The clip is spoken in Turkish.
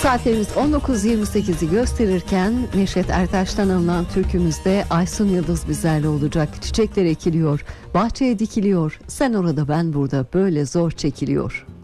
Saatlerimiz 19.28'i gösterirken Neşet Ertaş'tan alınan türkümüzde Aysun Yıldız bizlerle olacak. Çiçekler ekiliyor, bahçeye dikiliyor, sen orada ben burada böyle zor çekiliyor.